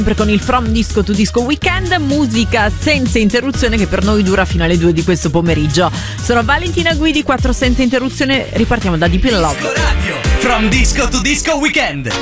sempre con il From Disco to Disco Weekend, musica senza interruzione che per noi dura fino alle 2 di questo pomeriggio. Sono Valentina Guidi, 4 senza interruzione, ripartiamo da Deep in Love. Disco Radio, From Disco to Disco Weekend.